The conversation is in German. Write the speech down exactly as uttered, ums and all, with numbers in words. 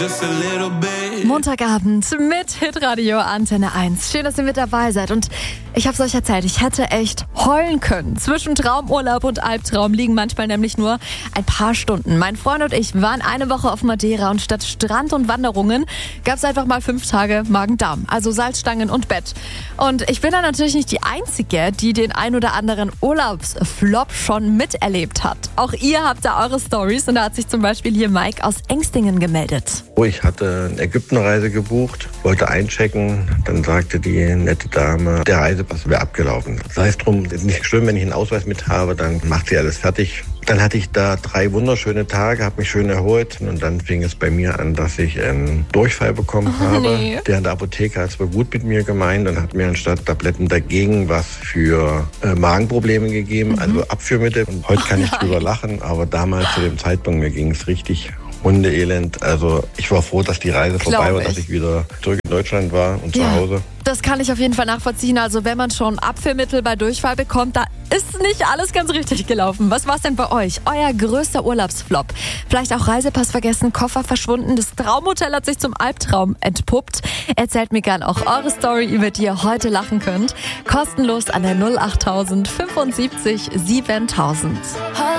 just a little bit. Montagabend mit Hitradio Antenne eins. Schön, dass ihr mit dabei seid. Und ich hab's euch erzählt, ich hätte echt heulen können. Zwischen Traumurlaub und Albtraum liegen manchmal nämlich nur ein paar Stunden. Mein Freund und ich waren eine Woche auf Madeira und statt Strand und Wanderungen gab's einfach mal fünf Tage Magen-Darm. Also Salzstangen und Bett. Und ich bin da natürlich nicht die Einzige, die den ein oder anderen Urlaubsflop schon miterlebt hat. Auch ihr habt da eure Stories und da hat sich zum Beispiel hier Mike aus Engstingen gemeldet. Oh, ich hatte eine Ägyptenreise gebucht, wollte einchecken, dann sagte die nette Dame, der Reisepass wäre abgelaufen. Sei es drum, ist nicht schlimm, wenn ich einen Ausweis mit habe, dann macht sie alles fertig. Dann hatte ich da drei wunderschöne Tage, habe mich schön erholt und dann fing es bei mir an, dass ich einen Durchfall bekommen Oh, habe. nee. Der in der Apotheke hat es wohl gut mit mir gemeint und hat mir anstatt Tabletten dagegen was für äh, Magenprobleme gegeben, mhm. also Abführmittel. Und heute Oh, kann ich nein. drüber lachen, aber damals zu dem Zeitpunkt, mir ging es richtig Hundeelend. Also ich war froh, dass die Reise Glaub vorbei war, ich. dass ich wieder zurück in Deutschland war und Ja. zu Hause. Das kann ich auf jeden Fall nachvollziehen. Also wenn man schon Abführmittel bei Durchfall bekommt, da ist nicht alles ganz richtig gelaufen. Was war's denn bei euch? Euer größter Urlaubsflop? Vielleicht auch Reisepass vergessen, Koffer verschwunden, das Traumhotel hat sich zum Albtraum entpuppt. Erzählt mir gern auch eure Story, über die ihr heute lachen könnt. Kostenlos an der null acht null null fünfundsiebzig siebentausend.